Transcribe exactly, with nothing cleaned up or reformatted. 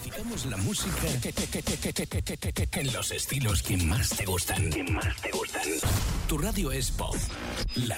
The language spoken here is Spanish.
Amplificamos la música en los estilos que más te gustan. Que más te gustan. Tu radio es pop. La